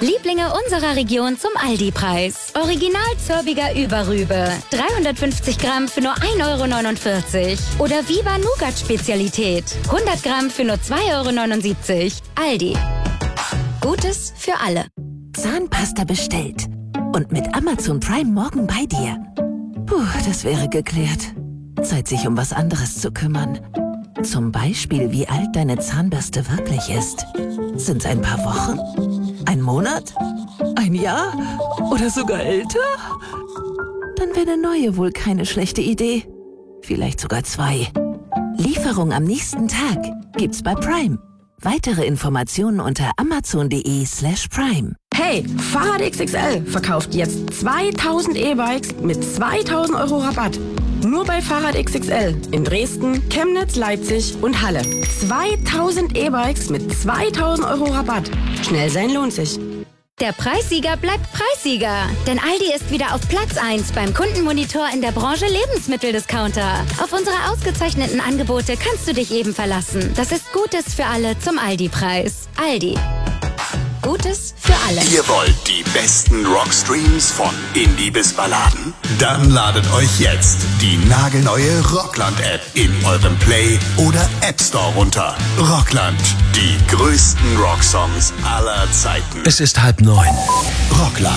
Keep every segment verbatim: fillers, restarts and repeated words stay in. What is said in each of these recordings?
Lieblinge unserer Region zum Aldi-Preis. Original Zörbiger Überrübe. dreihundertfünfzig Gramm für nur ein Euro neunundvierzig. Oder Viva Nougat-Spezialität. hundert Gramm für nur zwei Euro neunundsiebzig. Aldi. Gutes für alle. Zahnpasta bestellt. Und mit Amazon Prime morgen bei dir. Puh, das wäre geklärt. Zeit, sich um was anderes zu kümmern. Zum Beispiel, wie alt deine Zahnbürste wirklich ist. Sind's ein paar Wochen? Ein Monat? Ein Jahr? Oder sogar älter? Dann wäre eine neue wohl keine schlechte Idee. Vielleicht sogar zwei. Lieferung am nächsten Tag gibt's bei Prime. Weitere Informationen unter amazon.de slash prime. Hey, Fahrrad X X L verkauft jetzt zweitausend E-Bikes mit zweitausend Euro Rabatt. Nur bei Fahrrad X X L in Dresden, Chemnitz, Leipzig und Halle. zweitausend E-Bikes mit zweitausend Euro Rabatt. Schnell sein lohnt sich. Der Preissieger bleibt Preissieger. Denn Aldi ist wieder auf Platz eins beim Kundenmonitor in der Branche Lebensmitteldiscounter. Auf unsere ausgezeichneten Angebote kannst du dich eben verlassen. Das ist Gutes für alle zum Aldi-Preis. Aldi. Gutes für alle. Ihr wollt die besten Rockstreams von Indie bis Balladen? Dann ladet euch jetzt die nagelneue Rockland-App in eurem Play- oder App Store runter. Rockland, die größten Rocksongs aller Zeiten. Es ist halb neun. Rockland.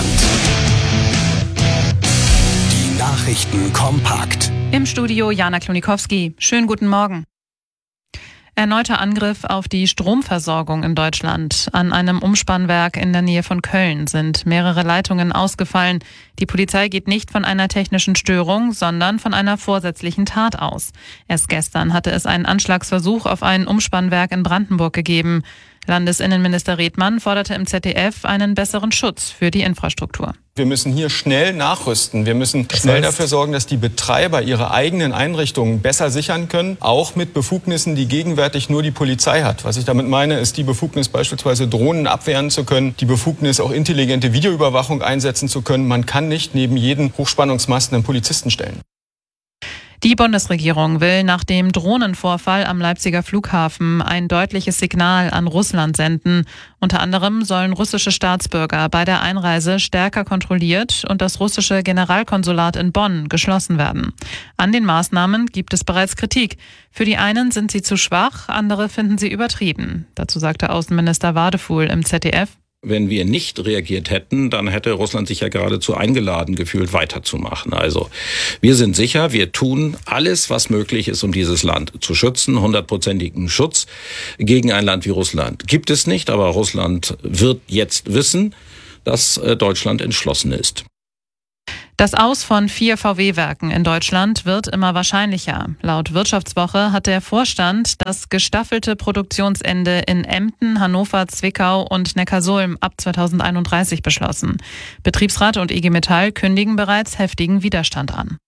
Die Nachrichten kompakt. Im Studio Jana Klonikowski. Schönen guten Morgen. Erneuter Angriff auf die Stromversorgung in Deutschland. An einem Umspannwerk in der Nähe von Köln sind mehrere Leitungen ausgefallen. Die Polizei geht nicht von einer technischen Störung, sondern von einer vorsätzlichen Tat aus. Erst gestern hatte es einen Anschlagsversuch auf ein Umspannwerk in Brandenburg gegeben. Landesinnenminister Redmann forderte im Z D F einen besseren Schutz für die Infrastruktur. Wir müssen hier schnell nachrüsten. Wir müssen das schnell heißt, dafür sorgen, dass die Betreiber ihre eigenen Einrichtungen besser sichern können, auch mit Befugnissen, die gegenwärtig nur die Polizei hat. Was ich damit meine, ist die Befugnis, beispielsweise Drohnen abwehren zu können, die Befugnis, auch intelligente Videoüberwachung einsetzen zu können. Man kann nicht neben jeden Hochspannungsmasten einen Polizisten stellen. Die Bundesregierung will nach dem Drohnenvorfall am Leipziger Flughafen ein deutliches Signal an Russland senden. Unter anderem sollen russische Staatsbürger bei der Einreise stärker kontrolliert und das russische Generalkonsulat in Bonn geschlossen werden. An den Maßnahmen gibt es bereits Kritik. Für die einen sind sie zu schwach, andere finden sie übertrieben. Dazu sagte Außenminister Wadefuhl im Z D F. Wenn wir nicht reagiert hätten, dann hätte Russland sich ja geradezu eingeladen gefühlt, weiterzumachen. Also wir sind sicher, wir tun alles, was möglich ist, um dieses Land zu schützen. Hundertprozentigen Schutz gegen ein Land wie Russland gibt es nicht, aber Russland wird jetzt wissen, dass Deutschland entschlossen ist. Das Aus von vier V W-Werken in Deutschland wird immer wahrscheinlicher. Laut Wirtschaftswoche hat der Vorstand das gestaffelte Produktionsende in Emden, Hannover, Zwickau und Neckarsulm ab zweitausendeinunddreißig beschlossen. Betriebsrat und I G Metall kündigen bereits heftigen Widerstand an.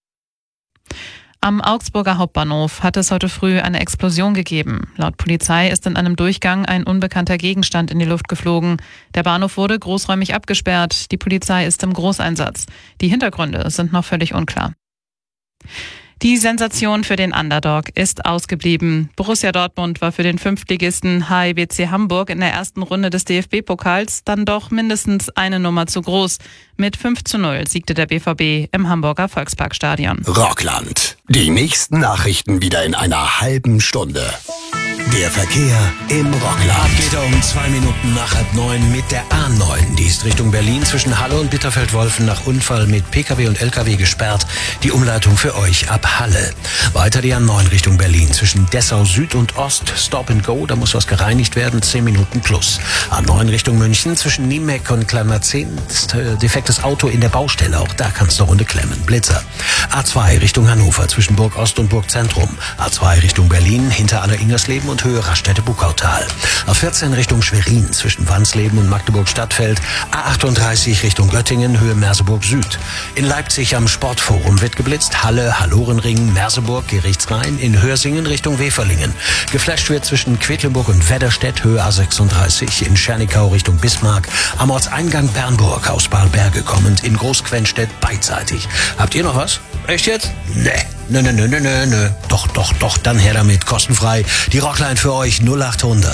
Am Augsburger Hauptbahnhof hat es heute früh eine Explosion gegeben. Laut Polizei ist in einem Durchgang ein unbekannter Gegenstand in die Luft geflogen. Der Bahnhof wurde großräumig abgesperrt. Die Polizei ist im Großeinsatz. Die Hintergründe sind noch völlig unklar. Die Sensation für den Underdog ist ausgeblieben. Borussia Dortmund war für den Fünftligisten H I B C Hamburg in der ersten Runde des D F B-Pokals dann doch mindestens eine Nummer zu groß. Mit fünf zu null siegte der B V B im Hamburger Volksparkstadion. Rockland. Die nächsten Nachrichten wieder in einer halben Stunde. Der Verkehr im Rockland. Ab geht er um zwei Minuten nach halb neun mit der A neun. Die ist Richtung Berlin zwischen Halle und Bitterfeld-Wolfen nach Unfall mit P K W und L K W gesperrt. Die Umleitung für euch ab Halle. Weiter die A neun Richtung Berlin zwischen Dessau Süd und Ost. Stop and Go, da muss was gereinigt werden, zehn Minuten plus. A neun Richtung München zwischen Niemek und Kleinmerzens. Defektes Auto in der Baustelle, auch da kannst du eine Runde klemmen. Blitzer. A zwei Richtung Hannover zwischen Burg Ost und Burg Zentrum. A zwei Richtung Berlin hinter Aller-Ingersleben und Höhe Raststätte-Buckautal. A vierzehn Richtung Schwerin zwischen Wansleben und Magdeburg-Stadtfeld. A achtunddreißig Richtung Göttingen, Höhe Merseburg Süd. In Leipzig am Sportforum wird geblitzt. Halle, Hallorenring, Merseburg, Gerichtsrhein. In Hörsingen Richtung Weferlingen. Geflasht wird zwischen Quedlinburg und Wedderstedt, Höhe A sechsunddreißig. In Schernikau Richtung Bismarck. Am Ortseingang Bernburg aus Balberge kommend. In Großquenstedt beidseitig. Habt ihr noch was? Echt jetzt? Nee. Nö, nö, nö, nö, nö. Doch, doch, doch, dann her damit. Kostenfrei. Die Rockline für euch null achthundert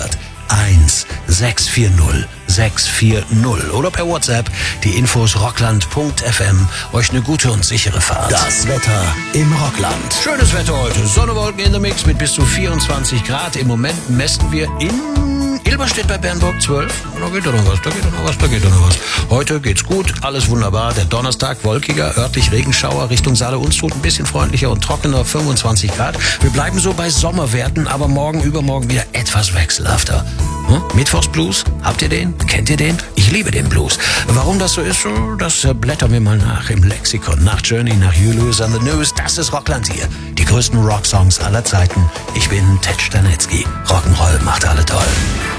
eins sechs vier null sechs vier null oder per WhatsApp die Infos rockland punkt f m. Euch eine gute und sichere Fahrt. Das Wetter im Rockland. Schönes Wetter heute. Sonne, Wolken in der Mix mit bis zu vierundzwanzig Grad. Im Moment messen wir in Ilberstedt bei Bernburg zwölf. Da geht doch noch was, da geht doch noch was, da geht doch noch was. Heute geht's gut, alles wunderbar. Der Donnerstag wolkiger, örtlich Regenschauer Richtung Saale-Unstrut, ein bisschen freundlicher und trockener, fünfundzwanzig Grad. Wir bleiben so bei Sommerwerten, aber morgen, übermorgen wieder etwas wechselhafter. Hm? Mittwochsblues, habt ihr den? Kennt ihr den? Ich liebe den Blues. Warum das so ist, das blättern wir mal nach im Lexikon. Nach Journey, nach You Lose and the News. Das ist Rockland hier. Die größten Rocksongs aller Zeiten. Ich bin Ted Stanetzky. Rock'n'Roll macht alle toll.